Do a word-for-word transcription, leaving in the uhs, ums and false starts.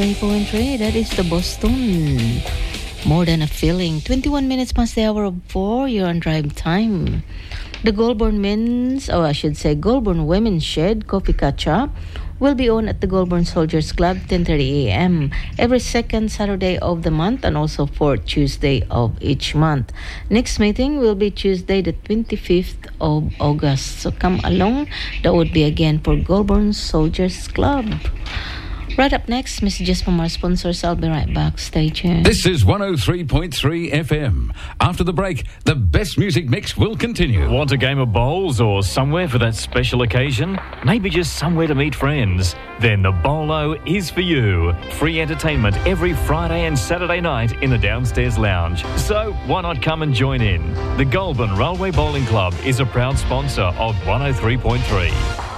three point three, that is the Boston. More than a feeling. twenty-one minutes past the hour of four, you're on drive time. The Goulburn Men's, or I should say Goulburn Women's Shed Coffee Catch-up will be on at the Goulburn Soldiers Club, ten thirty a.m. every second Saturday of the month and also fourth Tuesday of each month. Next meeting will be Tuesday, the twenty-fifth of August. So come along. That would be again for Goulburn Soldiers Club. Right up next, messages from our sponsors. I'll be right back. Stay tuned. This is one oh three point three F M. After the break, the best music mix will continue. Want a game of bowls or somewhere for that special occasion? Maybe just somewhere to meet friends? Then the Bolo is for you. Free entertainment every Friday and Saturday night in the downstairs lounge. So why not come and join in? The Goulburn Railway Bowling Club is a proud sponsor of one oh three point three.